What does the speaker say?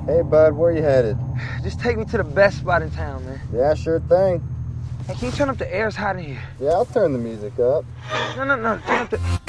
Hey, bud, where you headed? Just take me to the best spot in town, man. Yeah, sure thing. Hey, can you turn up the air? It's hot in here. Yeah, I'll turn the music up. No. Turn up the...